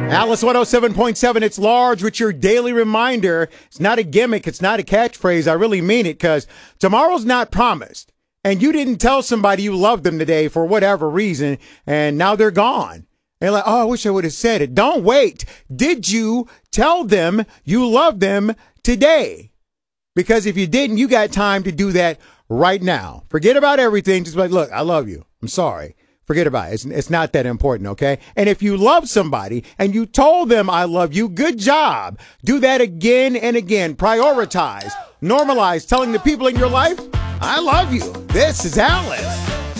Alice 107.7, it's large with your daily reminder. It's not a gimmick. It's not a catchphrase. I really mean it because tomorrow's not promised. And you didn't tell somebody you loved them today for whatever reason, and now they're gone. And like, oh, I wish I would have said it. Don't wait. Did you tell them you love them today? Because if you didn't, you got time to do that right now. Forget about everything. Just like, look, I love you. I'm sorry. Forget about it. It's not that important, okay? And if you love somebody and you told them I love you, good job. Do that again and again. Prioritize, normalize telling the people in your life, I love you. This is Alice.